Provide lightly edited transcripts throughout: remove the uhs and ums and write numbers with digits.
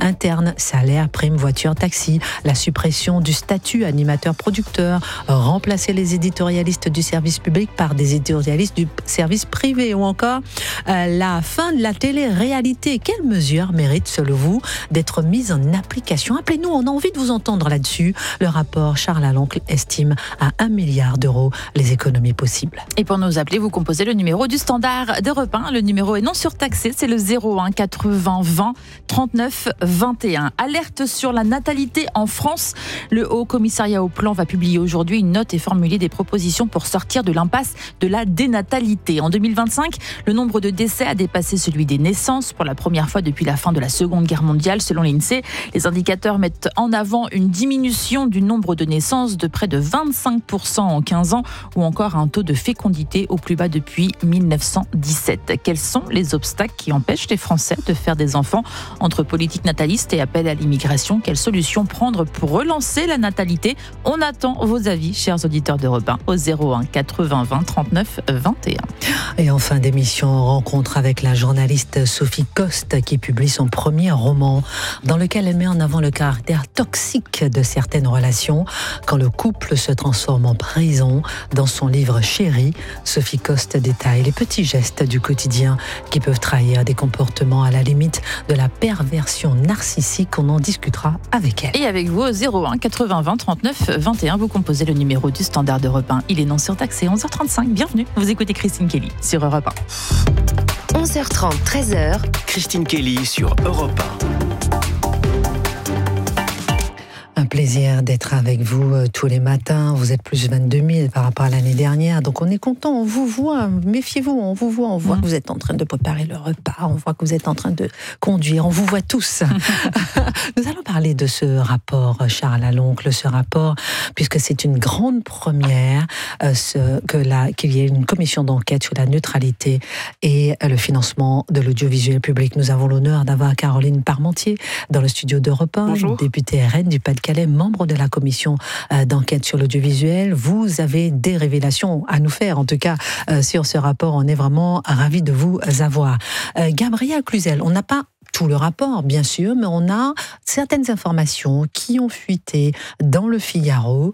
interne, salaire, prime, voiture, taxi, la suppression du statut animateur-producteur, remplacer les éditorialistes du service public par des éditorialistes du service privé ou encore la fin de la télé-réalité. Quelles mesures méritent, selon vous, d'être mises en application? Appelez-nous, on a envie de vous entendre là-dessus. Le rapport Charles Aloncle estime à 1 milliard d'euros les économies possibles. Et pour nous appeler, vous composez le numéro du standard d'Europe 1. Le numéro est non surtaxé, c'est le 01 80 20 39 21. Alerte sur la natalité en France. Le Haut Commissariat au Plan va publier aujourd'hui une note et formuler des propositions pour sortir de l'impasse de la dénatalité. En 2025, le nombre de décès a dépassé celui des naissances pour la première fois depuis la fin de la Seconde Guerre mondiale, selon l'INSEE. Les indicateurs mettent en avant une diminution du nombre de naissances de près de 25% en 15 ans ou encore un taux de fécondité au plus bas depuis 1917. Quels sont les obstacles qui empêchent les Français de faire des enfants? Entre politique nataliste et appel à l'immigration, quelle solution prendre pour relancer la natalité? On attend vos avis, chers auditeurs d'Europe 1, au 01 80 20 39 21. Et en fin d'émission, rencontre avec la journaliste Sophie Coste qui publie son premier roman dans lequel elle met en avant le caractère toxique de certaines relations quand le couple se transforme en prison. Dans son livre Chérie, Sophie Coste détaille les petits gestes du quotidien qui peuvent trahir des comportements à la limite de la perversion narcissique. On en discutera avec elle. Et avec vous, au 01 80 20 39 21, vous composez le numéro du standard d'Europe 1. Il est non surtaxé, 11h35. Bienvenue, vous écoutez Christine Kelly sur Europe 1. 11h30, 13h. Christine Kelly sur Europe 1. Un plaisir d'être avec vous tous les matins. Vous êtes plus 22 000 par rapport à l'année dernière. Donc on est content, on vous voit. Méfiez-vous, on vous voit. On voit que vous êtes en train de préparer le repas. On voit que vous êtes en train de conduire. On vous voit tous. Nous allons parler de ce rapport, Charles Aloncle. Ce rapport, puisque c'est une grande première qu'il y ait une commission d'enquête sur la neutralité et le financement de l'audiovisuel public. Nous avons l'honneur d'avoir Caroline Parmentier dans le studio d'Europe 1, députée RN du Pas-de-Calais, membre de la commission d'enquête sur l'audiovisuel. Vous avez des révélations à nous faire, en tout cas sur ce rapport. On est vraiment ravis de vous avoir. Gabrielle Cluzel, on n'a pas tout le rapport, bien sûr, mais on a certaines informations qui ont fuité dans le Figaro.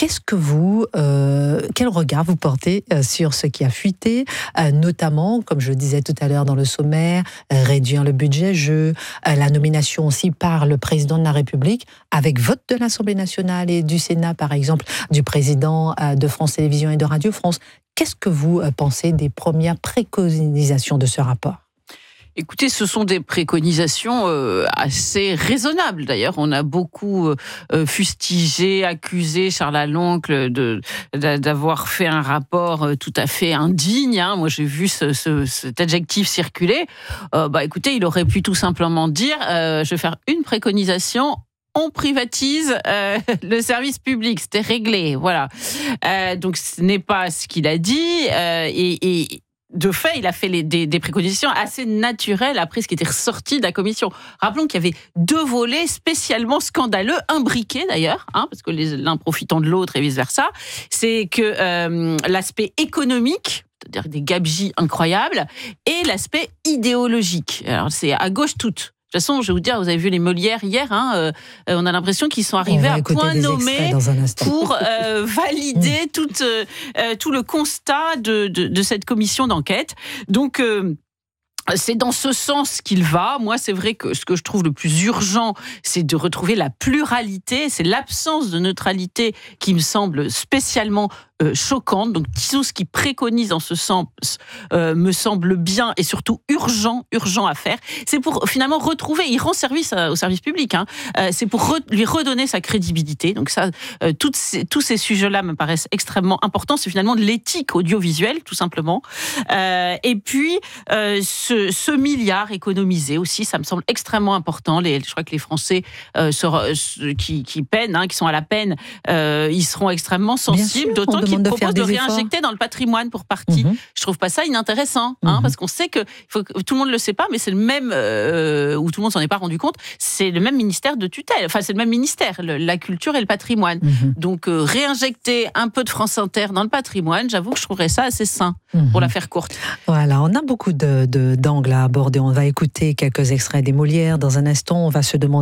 Quel regard vous portez sur ce qui a fuité, notamment, comme je le disais tout à l'heure dans le sommaire, réduire le budget jeu, la nomination aussi par le président de la République, avec vote de l'Assemblée nationale et du Sénat, par exemple, du président de France Télévisions et de Radio France. Qu'est-ce que vous pensez des premières préconisations de ce rapport ? Écoutez, ce sont des préconisations assez raisonnables. D'ailleurs, on a beaucoup fustigé, accusé Charles Aloncle d'avoir fait un rapport tout à fait indigne. Moi, j'ai vu cet adjectif circuler. Écoutez, il aurait pu tout simplement dire je vais faire une préconisation. On privatise le service public, c'était réglé, voilà. Donc, ce n'est pas ce qu'il a dit et de fait, il a fait des préconisations assez naturelles après ce qui était ressorti de la commission. Rappelons qu'il y avait 2 volets spécialement scandaleux, imbriqués d'ailleurs, parce que l'un profitant de l'autre et vice-versa. C'est que l'aspect économique, c'est-à-dire des gabegies incroyables, et l'aspect idéologique. Alors, c'est à gauche toute. De toute façon, je vais vous dire, vous avez vu les Molières hier, on a l'impression qu'ils sont arrivés à point nommé pour valider tout le constat de cette commission d'enquête. Donc, c'est dans ce sens qu'il va. Moi, c'est vrai que ce que je trouve le plus urgent, c'est de retrouver la pluralité. C'est l'absence de neutralité qui me semble spécialement choquante. Donc, tout ce qui préconise en ce sens me semble bien et surtout urgent à faire. C'est pour finalement retrouver, il rend service au service public, c'est pour lui redonner sa crédibilité. Donc ça, tous ces sujets-là me paraissent extrêmement importants. C'est finalement de l'éthique audiovisuelle, tout simplement. Et puis, ce milliard économisé aussi, ça me semble extrêmement important. Je crois que les Français qui peinent, qui sont à la peine, ils seront extrêmement sensibles, d'autant qu'ils proposent de réinjecter dans le patrimoine pour partie. Je trouve pas ça inintéressant, parce qu'on sait que tout le monde le sait pas, mais c'est le même, ou tout le monde s'en est pas rendu compte, c'est le même ministère de tutelle. Enfin, c'est le même ministère, la culture et le patrimoine. Donc, réinjecter un peu de France Inter dans le patrimoine, j'avoue que je trouverais ça assez sain, pour la faire courte. Voilà, on a beaucoup d'angles à aborder. On va écouter quelques extraits des Molières. Dans un instant, on va se demander